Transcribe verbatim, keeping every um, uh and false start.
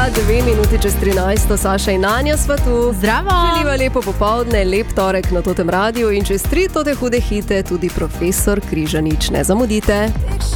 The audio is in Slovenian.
Ja, dve minuti čez trinajsto, Saša in Anja sva tu. Zdravo. Želiva lepo popoldne, lep torek na Totem radiju in čez tri tote hude hite tudi profesor Križanič. Ne zamudite.